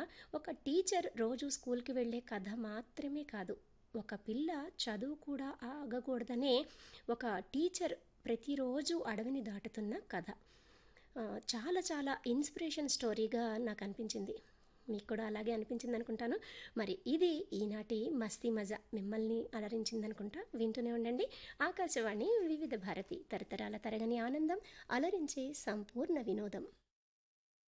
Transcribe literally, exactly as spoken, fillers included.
ఒక టీచర్ రోజు స్కూల్కి వెళ్ళే కథ మాత్రమే కాదు, ఒక పిల్ల చదువు కూడా ఆగకూడదనే ఒక టీచర్ ప్రతిరోజు అడవిని దాటుతున్న కథ. ఆ, చాలా చాలా ఇన్స్పిరేషన్ స్టోరీగా నాకు అనిపించింది. మీకు కూడా అలాగే అనిపించింది అనుకుంటాను. మరి ఇది ఈనాటి మస్తీ మజా, మిమ్మల్ని అలరించింది అనుకుంటా. వింటూనే ఉండండి ఆకాశవాణి వివిధ భారతి, తరతరాల తరగని ఆనందం, అలరించే సంపూర్ణ వినోదం.